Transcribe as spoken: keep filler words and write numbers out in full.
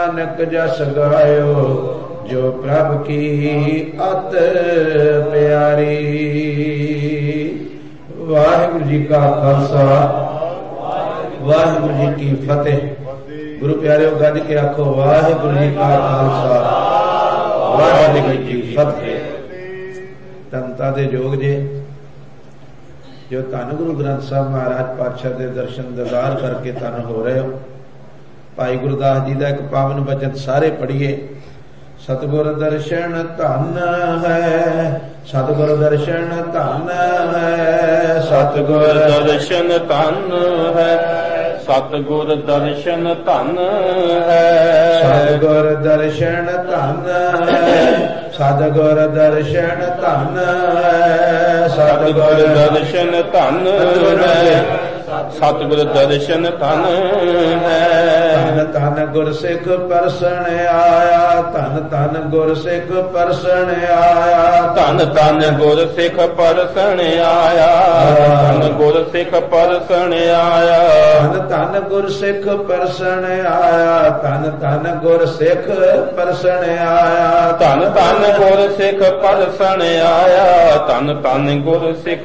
ਨਾਨਕ ਜਸ ਗਾਇਓ ਜੋ ਪ੍ਰਭ ਕੀ ਅਤ ਪਿਆਰੀ। ਵਾਹਿਗੁਰੂ ਜੀ ਕਾ ਖਾਲਸਾ ਵਾਹਿਗੁਰੂ ਜੀ ਕੀ ਫਤਿਹ। ਗੁਰੂ ਪਿਆਰਿਓ ਗੱਜ ਕੇ ਆਖੋ ਵਾਹਿਗੁਰੂ ਜੀ ਕਾ ਖਾਲਸਾ ਵਾਹਿਗੁਰੂ ਜੀ ਕੀ ਫਤਿਹ। ਤਨਤਾ ਦੇ ਜੋਗ ਜੇ ਜੋ ਧੰਨ ਗੁਰੂ ਗ੍ਰੰਥ ਸਾਹਿਬ ਮਹਾਰਾਜ ਪਾਤਸ਼ਾਹ ਦੇ ਦਰਸ਼ਨ ਦਿਦਾਰ ਕਰਕੇ ਧੰਨ ਹੋ ਰਹੇ ਹੋ। ਭਾਈ ਗੁਰਦਾਸ ਜੀ ਦਾ ਇੱਕ ਪਾਵਨ ਬਚਨ ਸਾਰੇ ਪੜ੍ਹੀਏ। ਸਤਿਗੁਰ ਦਰਸ਼ਨ ਧਨ ਹੈ, ਸਤਿਗੁਰ ਦਰਸ਼ਨ ਧਨ ਹੈ, ਸਤਿਗੁਰ ਦਰਸ਼ਨ ਧਨ ਹੈ, ਸਤਿਗੁਰ ਦਰਸ਼ਨ ਧਨ ਹੈ, ਸਤਿਗੁਰ ਦਰਸ਼ਨ ਧਨ ਹੈ, ਸਤਿਗੁਰ ਦਰਸ਼ਨ ਧਨ ਹੈ, ਸਤਿਗੁਰ ਦਰਸ਼ਨ ਧਨ ਹੈ, ਸਤਿਗੁਰ ਦਰਸ਼ਨ ਧਨ ਹੈ। ਧੰਨ ਧੰਨ ਗੁਰਸਿੱਖ ਪਰਸਣ ਆਇਆ, ਧੰਨ ਧੰਨ ਗੁਰਸਿੱਖ ਪਰਸਣ ਆਇਆ, ਧੰਨ ਧੰਨ ਗੁਰਸਿੱਖ ਪਰਸਣ ਆਇਆ, ਧੰਨ ਗੁਰਸਿੱਖ ਪਰਸਣ ਆਇਆ, ਧੰਨ ਧੰਨ ਗੁਰਸਿੱਖ ਪਰਸਣ ਆਇਆ, ਧੰਨ ਧੰਨ ਗੁਰਸਿੱਖ ਪਰਸਣ ਆਇਆ, ਧੰਨ ਧੰਨ ਗੁਰਸਿੱਖ ਪਰਸਣ ਆਇਆ, ਧੰਨ ਧੰਨ ਗੁਰਸਿੱਖ